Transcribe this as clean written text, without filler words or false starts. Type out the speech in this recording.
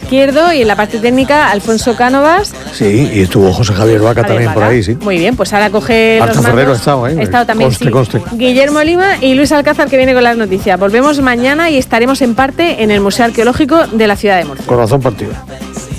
izquierdo, y en la parte técnica Alfonso Cánovas. Sí, y estuvo José Javier Vaca también por ahí, sí. Muy bien, pues ahora coge Arturo los mandos. Ferrero ha estado, ¿eh? Ha estado también, Conste. Guillermo Lima y Luis Alcázar, que viene con las noticias. Volvemos mañana y estaremos en parte en el Museo Arqueológico de la ciudad de Murcia. Corazón partido.